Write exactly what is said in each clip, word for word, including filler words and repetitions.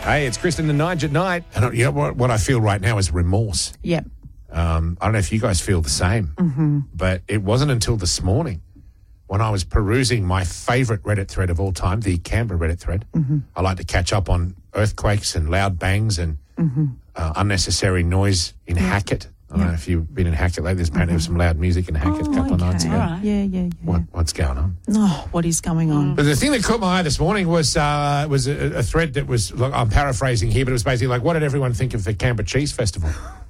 Hey, it's Kristen and Nige at night. And you know what, what I feel right now is remorse. Yep. Um, I don't know if you guys feel the same, Mm-hmm. but it wasn't until this morning when I was perusing my favourite Reddit thread of all time, the Canberra Reddit thread. Mm-hmm. I like to catch up on earthquakes and loud bangs and Mm-hmm. uh, unnecessary noise in Hackett. I don't Yeah. know if you've been in Hackett lately. There's apparently some loud music in Hackett Oh, a couple of okay. nights ago. All right. Yeah, yeah, yeah. What, what's going on? Oh, what is going on? But the thing that caught my eye this morning was uh, was a, a thread that was, look, I'm paraphrasing here, but it was basically like, what did everyone think of the Canberra Cheese Festival?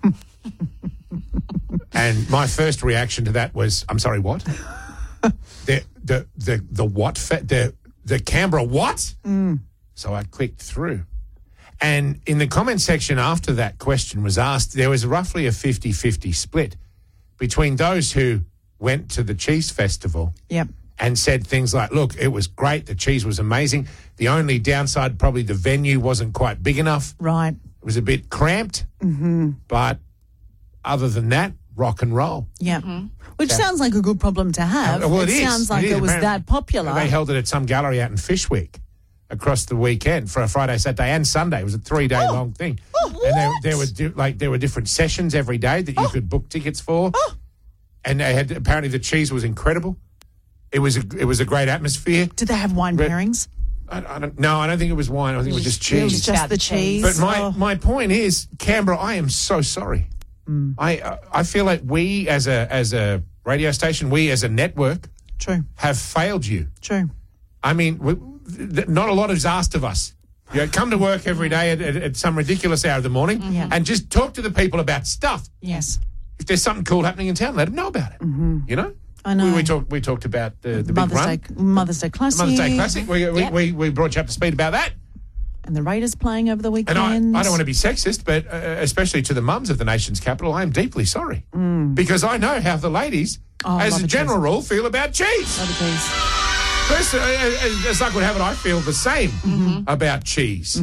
And my first reaction to that was, I'm sorry, what? the the the the what? Fe- the the Canberra what? Mm. So I clicked through. And in the comment section after that question was asked, there was roughly a fifty-fifty split between those who went to the cheese festival Yep. and said things like, look, it was great, the cheese was amazing. The only downside, probably the venue wasn't quite big enough. Right. It was a bit cramped. Mm-hmm. But other than that, rock and roll. Yeah. Which sounds like a good problem to have. Uh, well, it it is. sounds like It it, is. was Apparently- that popular. They held it at some gallery out in Fishwick across the weekend for a Friday, Saturday and Sunday. It was a three-day Oh. long thing. Oh, And there, what? there were di- like there were different sessions every day that you could book tickets for. Oh. And they had apparently the cheese was incredible. It was a, it was a great atmosphere. Did they have wine Re- pairings? I, I don't, no, I don't think it was wine. I think it was just It was cheese. just About the the cheese. cheese. But my, Oh. my point is, Canberra, I am so sorry. Mm. I uh, I feel like we as a as a radio station, we as a network True. have failed you. True. I mean, we, th- not a lot is asked of us. You know, come to work every day at, at, at some ridiculous hour of the morning Yeah. and just talk to the people about stuff. Yes. If there's something cool happening in town, let them know about it. Mm-hmm. You know? I know. We, we talked we talked about the, the big Mother's run. Day, Mother's Day Classic. Mother's Day Classic. We, we, Yep. we, we brought you up to speed about that. And the Raiders playing over the And weekend. I, I don't want to be sexist, but uh, especially to the mums of the nation's capital, I am deeply sorry. Because I know how the ladies, Oh, as love a a general cheese. rule, feel about cheese. Love a cheese. Personally, uh, as luck would have it, I feel the same about cheese.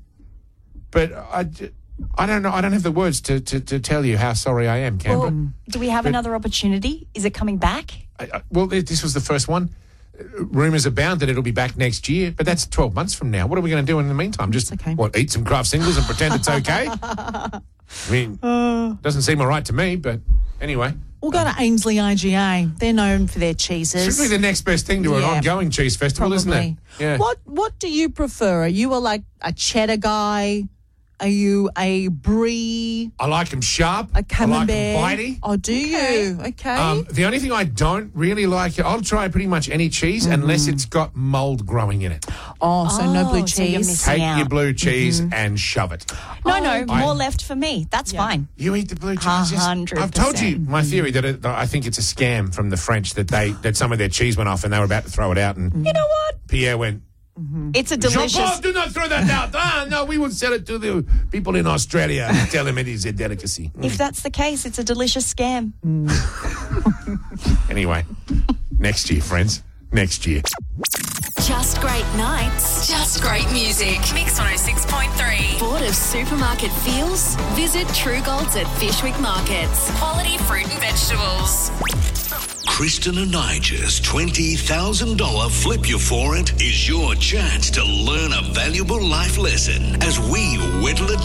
But I, j- I don't know. I don't have the words to, to, to tell you how sorry I am, Canberra. Well, do we have another opportunity? Is it coming back? I, I, well, this was the first one. Uh, Rumours abound that it'll be back next year, but that's twelve months from now. What are we going to do in the meantime? Just okay. what, eat some craft singles and pretend it's okay? I mean, doesn't seem all right to me, but anyway. We'll go to Ainsley I G A. They're known for their cheeses. Should be the next best thing to an Yeah. ongoing cheese festival, isn't it? Probably. Yeah. What What do you prefer? Are you a like a cheddar guy? Are you a brie? I like them sharp. A I like camembert? them bitey. Oh, do you? Okay. Um, the only thing I don't really like, I'll try pretty much any cheese unless it's got mold growing in it. oh, so no blue Oh, so you're cheese. missing- Take out. your blue cheese and shove it. No, no, I- more left for me. That's fine. You eat the blue cheese. A yes. hundred I've told you percent. my theory that it, I think it's a scam from the French that they that some of their cheese went off and they were about to throw it out and You know what? Pierre went, It's a Jean-Paul, delicious. do not throw that out. Ah, no, we will sell it to the people in Australia and tell them it is a delicacy. If that's the case, it's a delicious scam. Anyway, next year, friends. Next year. Just great nights. Just great music. Mix one oh six point three. Bored of supermarket feels? Visit True Golds at Fishwick Markets. Quality fruit and vegetables. Kristen and Nigel's twenty thousand dollars Flip You For It is your chance to learn a valuable life lesson as we whittle it